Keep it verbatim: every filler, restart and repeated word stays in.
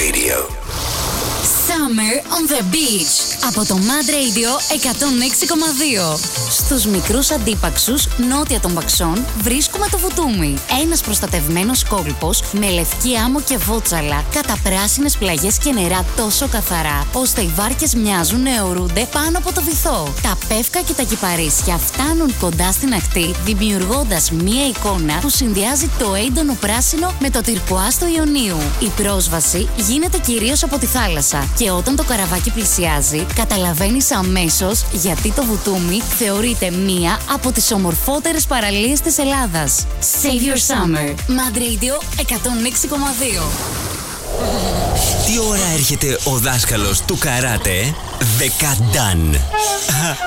Radio. Summer on the Beach από το Mad Radio εκατόν έξι κόμμα δύο. Στους μικρούς αντίπαξους νότια των Παξών βρίσκουμε το Βουτούμι. Ένας προστατευμένος κόλπος με λευκή άμμο και βότσαλα, κατά πράσινες πλαγιές και νερά τόσο καθαρά, ώστε οι βάρκες μοιάζουν να αιωρούνται πάνω από το βυθό. Τα πεύκα και τα κυπαρίσια φτάνουν κοντά στην ακτή, δημιουργώντας μία εικόνα που συνδυάζει το έντονο πράσινο με το τυρκουάζ του Ιωνίου. Η πρόσβαση γίνεται κυρίως από τη θάλασσα και όταν το καραβάκι πλησιάζει, καταλαβαίνεις αμέσως γιατί το Βουτούμι θεωρείται μία από τις ομορφότερες παραλίες της Ελλάδας. Save your summer. Mad Radio εκατόν έξι κόμμα δύο. Τι ώρα έρχεται ο δάσκαλος του καράτε? Δεκαντάν.